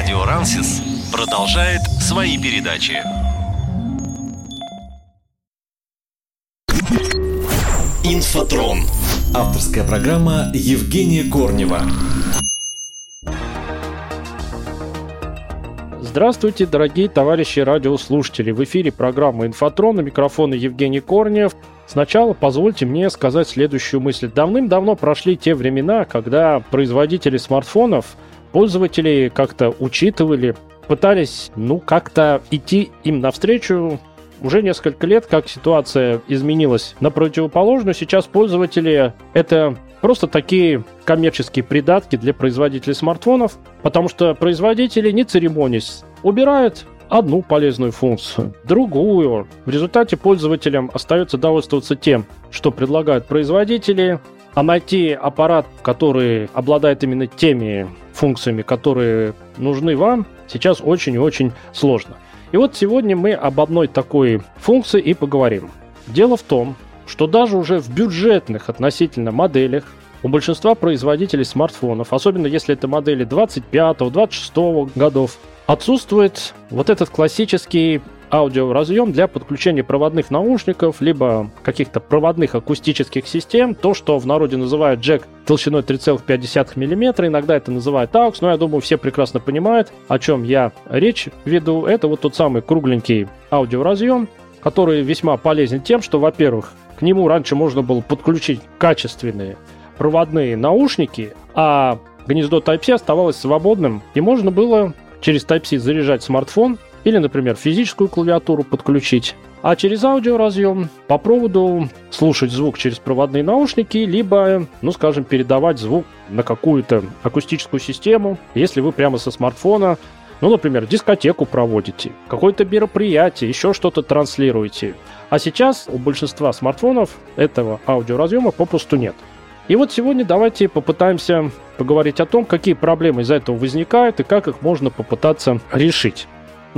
Радио Рансис продолжает свои передачи. Инфотрон. Авторская программа Евгения Корнева. Здравствуйте, дорогие товарищи радиослушатели. В эфире программа «Инфотрон», у микрофона Евгений Корнев. Сначала позвольте мне сказать следующую мысль. Давным-давно прошли те времена, когда производители смартфонов пользователей как-то учитывали, пытались, как-то идти им навстречу. Уже несколько лет, как ситуация изменилась на противоположную. Сейчас пользователи — это просто такие коммерческие придатки для производителей смартфонов, потому что производители, не церемонясь, убирают одну полезную функцию, другую. В результате пользователям остается довольствоваться тем, что предлагают производители, а найти аппарат, который обладает именно теми функциями, которые нужны вам, сейчас очень и очень сложно. И вот сегодня мы об одной такой функции и поговорим. Дело в том, что даже уже в бюджетных относительно моделях у большинства производителей смартфонов, особенно если это модели 25-26 годов, отсутствует вот этот классический аудиоразъем для подключения проводных наушников, либо каких-то проводных акустических систем, то, что в народе называют джек толщиной 3,5 мм, иногда это называют AUX, но я думаю, все прекрасно понимают, о чем я речь веду. Это вот тот самый кругленький аудиоразъем, который весьма полезен тем, что, во-первых, к нему раньше можно было подключить качественные проводные наушники, а гнездо Type-C оставалось свободным, и можно было через Type-C заряжать смартфон или, например, физическую клавиатуру подключить, а через аудиоразъем по проводу слушать звук через проводные наушники, либо, передавать звук на какую-то акустическую систему, если вы прямо со смартфона, например, дискотеку проводите, какое-то мероприятие, еще что-то транслируете. А сейчас у большинства смартфонов этого аудиоразъема попросту нет. И вот сегодня давайте попытаемся поговорить о том, какие проблемы из-за этого возникают и как их можно попытаться решить.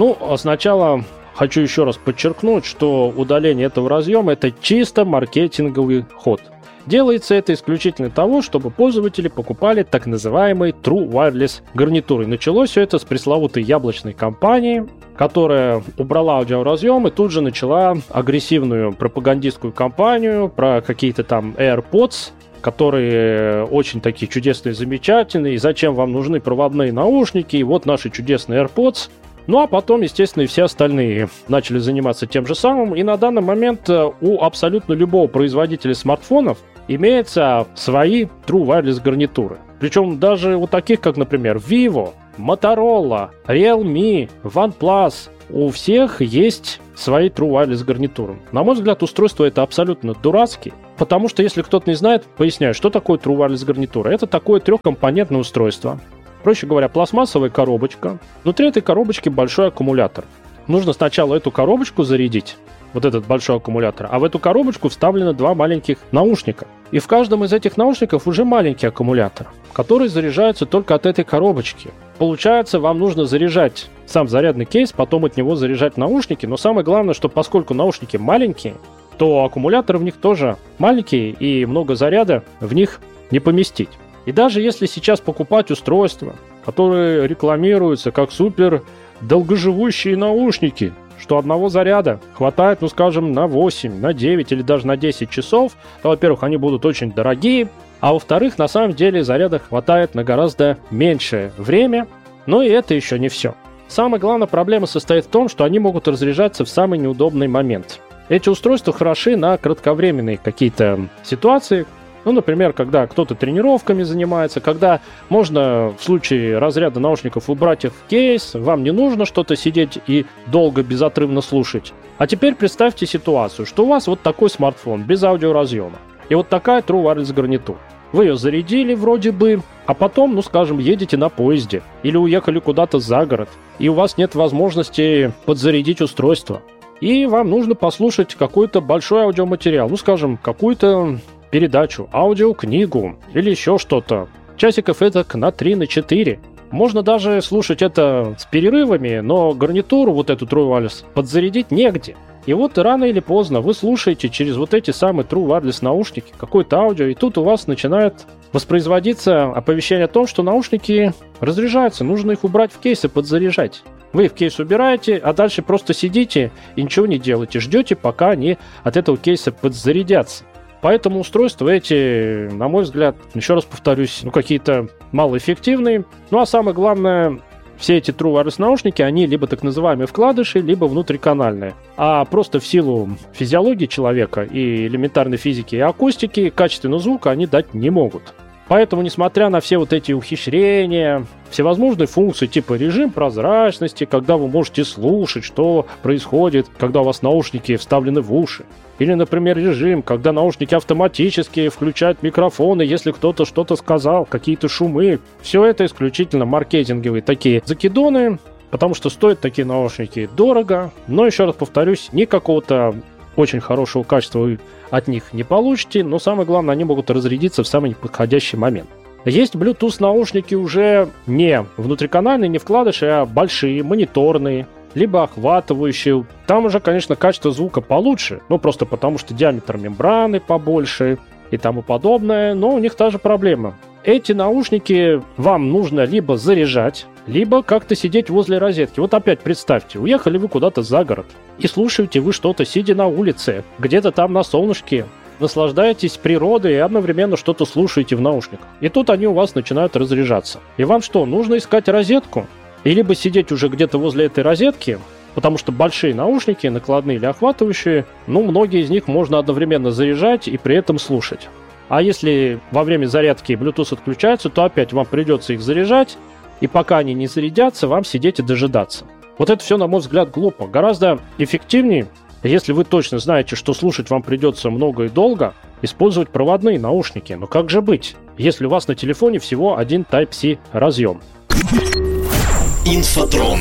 Сначала хочу еще раз подчеркнуть, что удаление этого разъема – это чисто маркетинговый ход. Делается это исключительно для того, чтобы пользователи покупали так называемые True Wireless гарнитуры. Началось все это с пресловутой яблочной компании, которая убрала аудиоразъем и тут же начала агрессивную пропагандистскую кампанию про какие-то там AirPods, которые очень такие чудесные, замечательные, и зачем вам нужны проводные наушники, и вот наши чудесные AirPods. А потом, естественно, и все остальные начали заниматься тем же самым, и на данный момент у абсолютно любого производителя смартфонов имеются свои True Wireless гарнитуры. Причем даже у таких, как, например, Vivo, Motorola, Realme, OnePlus, у всех есть свои True Wireless гарнитуры. На мой взгляд, устройство это абсолютно дурацкие, потому что, если кто-то не знает, поясняю, что такое True Wireless гарнитура. Это такое трехкомпонентное устройство. Проще говоря, пластмассовая коробочка. Внутри этой коробочки большой аккумулятор. Нужно сначала эту коробочку зарядить, вот этот большой аккумулятор, а в эту коробочку вставлены два маленьких наушника. И в каждом из этих наушников уже маленький аккумулятор, который заряжается только от этой коробочки. Получается, вам нужно заряжать сам зарядный кейс, потом от него заряжать наушники, но самое главное, что поскольку наушники маленькие, то аккумулятор в них тоже маленький, и много заряда в них не поместить. И даже если сейчас покупать устройства, которые рекламируются как супер долгоживущие наушники, что одного заряда хватает, на 8, на 9 или даже на 10 часов, то, во-первых, они будут очень дорогие, а во-вторых, на самом деле заряда хватает на гораздо меньшее время, но и это еще не все. Самая главная проблема состоит в том, что они могут разряжаться в самый неудобный момент. Эти устройства хороши на кратковременные какие-то ситуации, например, когда кто-то тренировками занимается, когда можно в случае разряда наушников убрать их в кейс, вам не нужно что-то сидеть и долго безотрывно слушать. А теперь представьте ситуацию, что у вас вот такой смартфон без аудиоразъема и вот такая True Wireless гарнитура. Вы ее зарядили вроде бы, а потом, едете на поезде или уехали куда-то за город, и у вас нет возможности подзарядить устройство. И вам нужно послушать какой-то большой аудиоматериал, какую-то передачу, аудиокнигу или еще что-то. Часиков этак на 3-4. Можно даже слушать это с перерывами, но гарнитуру вот эту True Wireless подзарядить негде. И вот рано или поздно вы слушаете через вот эти самые True Wireless наушники какое-то аудио, и тут у вас начинает воспроизводиться оповещение о том, что наушники разряжаются, нужно их убрать в кейс и подзаряжать. Вы их в кейс убираете, а дальше просто сидите и ничего не делаете, ждете, пока они от этого кейса подзарядятся. Поэтому устройства эти, на мой взгляд, еще раз повторюсь, какие-то малоэффективные. Ну а самое главное, все эти True Wireless наушники, они либо так называемые вкладыши, либо внутриканальные. А просто в силу физиологии человека и элементарной физики и акустики качественного звука они дать не могут. Поэтому, несмотря на все вот эти ухищрения, всевозможные функции типа режим прозрачности, когда вы можете слушать, что происходит, когда у вас наушники вставлены в уши, или, например, режим, когда наушники автоматически включают микрофоны, если кто-то что-то сказал, какие-то шумы. Все это исключительно маркетинговые такие закидоны, потому что стоят такие наушники дорого. Но, еще раз повторюсь, никакого-то очень хорошего качества вы от них не получите, но самое главное, они могут разрядиться в самый неподходящий момент. Есть Bluetooth наушники уже не внутриканальные, не вкладыши, а большие, мониторные, либо охватывающие. Там уже, конечно, качество звука получше, просто потому что диаметр мембраны побольше и тому подобное, но у них та же проблема. Эти наушники вам нужно либо заряжать, либо как-то сидеть возле розетки. Вот опять представьте, уехали вы куда-то за город и слушаете вы что-то, сидя на улице, где-то там на солнышке, наслаждаетесь природой и одновременно что-то слушаете в наушниках. И тут они у вас начинают разряжаться. И вам что, нужно искать розетку? И либо сидеть уже где-то возле этой розетки, потому что большие наушники, накладные или охватывающие, многие из них можно одновременно заряжать и при этом слушать. А если во время зарядки Bluetooth отключается, то опять вам придется их заряжать, и пока они не зарядятся, вам сидеть и дожидаться. Вот это все, на мой взгляд, глупо. Гораздо эффективнее, если вы точно знаете, что слушать вам придется много и долго, использовать проводные наушники. Но как же быть, если у вас на телефоне всего один Type-C разъем? Инфотрон.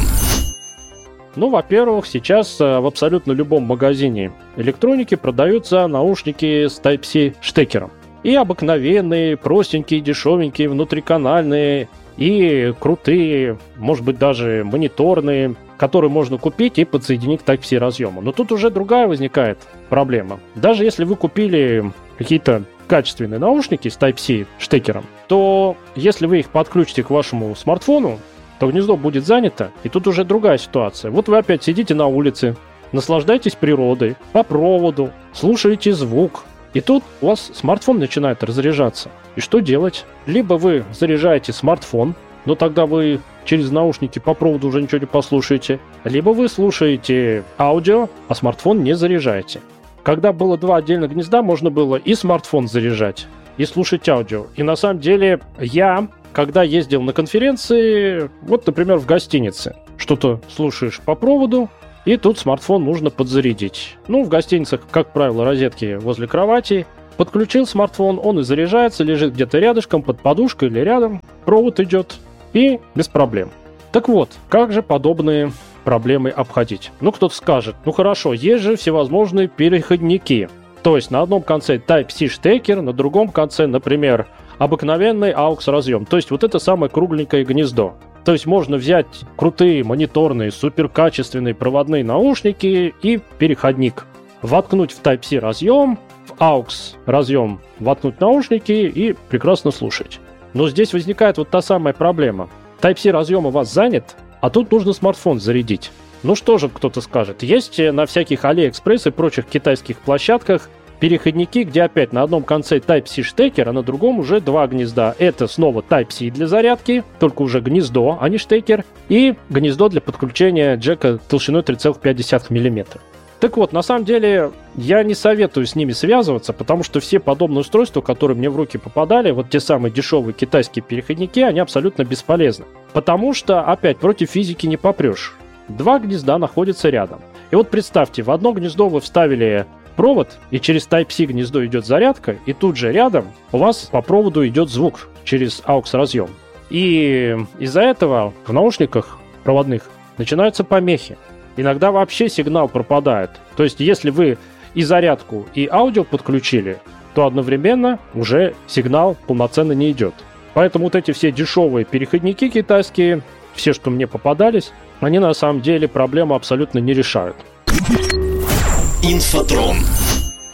Во-первых, сейчас в абсолютно любом магазине электроники продаются наушники с Type-C штекером. И обыкновенные, простенькие, дешевенькие, внутриканальные, и крутые, может быть, даже мониторные, которые можно купить и подсоединить к Type-C разъему. Но тут уже другая возникает проблема. Даже если вы купили какие-то качественные наушники с Type-C штекером, то если вы их подключите к вашему смартфону, то гнездо будет занято, и тут уже другая ситуация. Вот вы опять сидите на улице, наслаждаетесь природой, по проводу, слушаете звук, и тут у вас смартфон начинает разряжаться. И что делать? Либо вы заряжаете смартфон, но тогда вы через наушники по проводу уже ничего не послушаете, либо вы слушаете аудио, а смартфон не заряжаете. Когда было два отдельных гнезда, можно было и смартфон заряжать, и слушать аудио. И на самом деле я, когда ездил на конференции, например, в гостинице, что-то слушаешь по проводу, и тут смартфон нужно подзарядить. В гостиницах, как правило, розетки возле кровати. Подключил смартфон, он и заряжается, лежит где-то рядышком, под подушкой или рядом, провод идет, и без проблем. Так вот, как же подобные проблемы обходить? Кто-то скажет, хорошо, есть же всевозможные переходники. То есть на одном конце Type-C штекер, на другом конце, например, обыкновенный AUX разъем. То есть это самое кругленькое гнездо. То есть можно взять крутые мониторные, суперкачественные проводные наушники и переходник. Воткнуть в Type-C разъем, в AUX разъем воткнуть наушники и прекрасно слушать. Но здесь возникает та самая проблема. Type-C разъем у вас занят, а тут нужно смартфон зарядить. Что же кто-то скажет? Есть на всяких AliExpress и прочих китайских площадках переходники, где опять на одном конце Type-C штекер, а на другом уже два гнезда. Это снова Type-C для зарядки, только уже гнездо, а не штекер, и гнездо для подключения джека толщиной 3,5 мм. Так вот, на самом деле, я не советую с ними связываться, потому что все подобные устройства, которые мне в руки попадали, те самые дешевые китайские переходники, они абсолютно бесполезны. Потому что, опять, против физики не попрешь. Два гнезда находятся рядом. И представьте, в одно гнездо вы вставили провод, и через Type-C гнездо идет зарядка, и тут же рядом у вас по проводу идет звук через AUX разъем. И из-за этого в наушниках проводных начинаются помехи. Иногда вообще сигнал пропадает. То есть если вы и зарядку, и аудио подключили, то одновременно уже сигнал полноценно не идет. Поэтому эти все дешевые переходники китайские, все, что мне попадались, они на самом деле проблему абсолютно не решают. Инфотрон.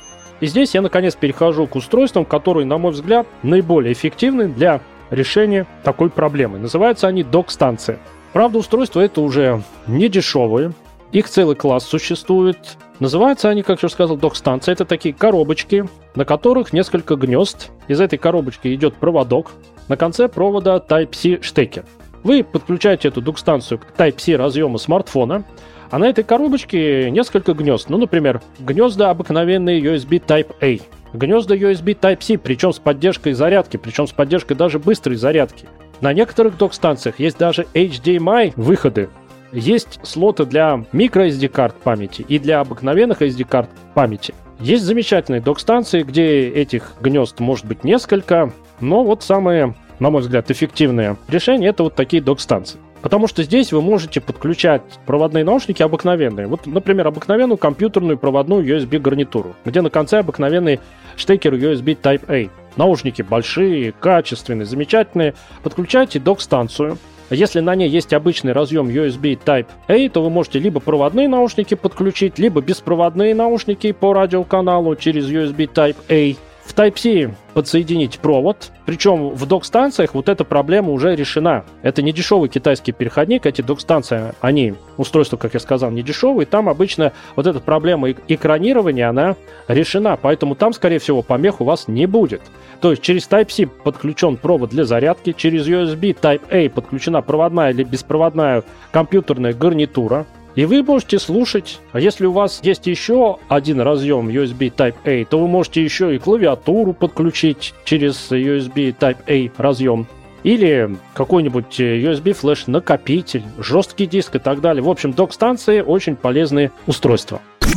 И здесь я, наконец, перехожу к устройствам, которые, на мой взгляд, наиболее эффективны для решения такой проблемы. Называются они док-станции. Правда, устройства это уже не дешевые. Их целый класс существует. Называются они, как я уже сказал, док-станции. Это такие коробочки, на которых несколько гнезд. Из этой коробочки идет проводок. На конце провода Type-C штекер. Вы подключаете эту док-станцию к Type-C разъему смартфона, а на этой коробочке несколько гнезд. Ну, например, гнезда обыкновенные USB Type-A, гнезда USB Type-C, причем с поддержкой зарядки, причем с поддержкой даже быстрой зарядки. На некоторых док-станциях есть даже HDMI выходы. Есть слоты для microSD-карт памяти и для обыкновенных SD-карт памяти. Есть замечательные док-станции, где этих гнезд может быть несколько, но вот самые, на мой взгляд, эффективные решения — это вот такие док-станции. Потому что здесь вы можете подключать проводные наушники обыкновенные. Вот, например, обыкновенную компьютерную проводную USB-гарнитуру, где на конце обыкновенный штекер USB Type-A. Наушники большие, качественные, замечательные. Подключайте док-станцию. Если на ней есть обычный разъем USB Type-A, то вы можете либо проводные наушники подключить, либо беспроводные наушники по радиоканалу через USB Type-A. В Type-C подсоединить провод, причем в док-станциях вот эта проблема уже решена. Это не дешевый китайский переходник, эти док-станции, они, устройства, как я сказал, не дешевые, там обычно вот эта проблема экранирования, она решена, поэтому там, скорее всего, помех у вас не будет. То есть через Type-C подключен провод для зарядки, через USB Type-A подключена проводная или беспроводная компьютерная гарнитура, и вы можете слушать. А если у вас есть еще один разъем USB Type-A, то вы можете еще и клавиатуру подключить через USB Type-A разъем. Или какой-нибудь USB флеш-накопитель, жесткий диск и так далее. В общем, док-станции очень полезные устройства.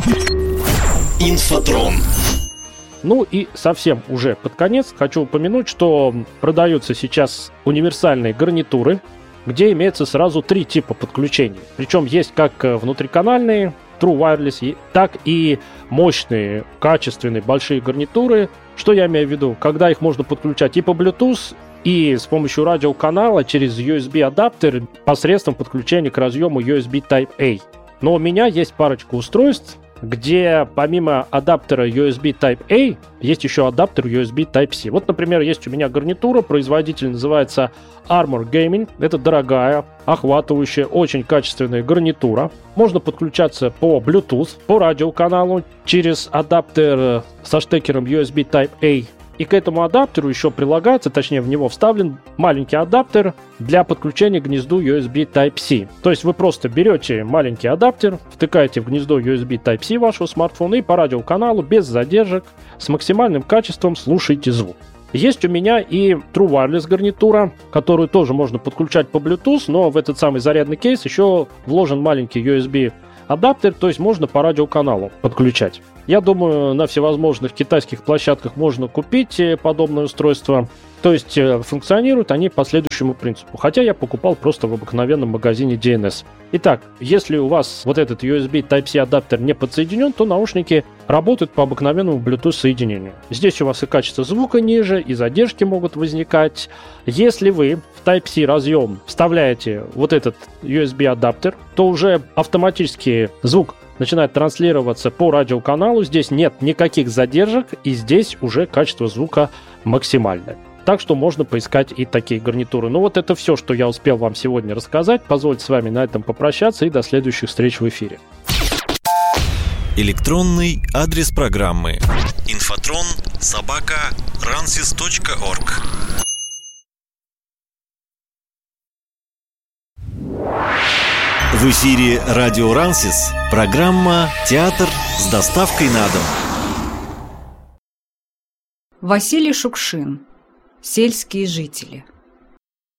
Инфотрон. Ну и совсем уже под конец хочу упомянуть, что продаются сейчас универсальные гарнитуры, где имеется сразу 3 типа подключений. Причем есть как внутриканальные, True Wireless, так и мощные, качественные, большие гарнитуры. Что я имею в виду? Когда их можно подключать и по Bluetooth, и с помощью радиоканала через USB-адаптер посредством подключения к разъему USB Type-A. Но у меня есть парочка устройств, где помимо адаптера USB Type-A есть еще адаптер USB Type-C. Вот, например, есть у меня гарнитура, производитель называется Armor Gaming. Это дорогая, охватывающая, очень качественная гарнитура. Можно подключаться по Bluetooth, по радиоканалу через адаптер со штекером USB Type-A. И к этому адаптеру еще прилагается, точнее в него вставлен маленький адаптер для подключения к гнезду USB Type-C. То есть вы просто берете маленький адаптер, втыкаете в гнездо USB Type-C вашего смартфона и по радиоканалу без задержек с максимальным качеством слушаете звук. Есть у меня и True Wireless гарнитура, которую тоже можно подключать по Bluetooth, но в этот самый зарядный кейс еще вложен маленький USB адаптер, то есть можно по радиоканалу подключать. Я думаю, на всевозможных китайских площадках можно купить подобное устройство. То есть функционируют они по следующему принципу. Хотя я покупал просто в обыкновенном магазине DNS. Итак, если у вас вот этот USB Type-C адаптер не подсоединен, то наушники работают по обыкновенному Bluetooth соединению. Здесь у вас и качество звука ниже, и задержки могут возникать. Если вы в Type-C разъем вставляете вот этот USB адаптер, то уже автоматически звук начинает транслироваться по радиоканалу. Здесь нет никаких задержек, и здесь уже качество звука максимальное. Так что можно поискать и такие гарнитуры. Ну вот это все, что я успел вам сегодня рассказать. Позвольте с вами на этом попрощаться и до следующих встреч в эфире. Электронный адрес программы infotrон@ransys.org. В эфире радио Ransys, программа «Театр с доставкой на дом». Василий Шукшин. Сельские жители.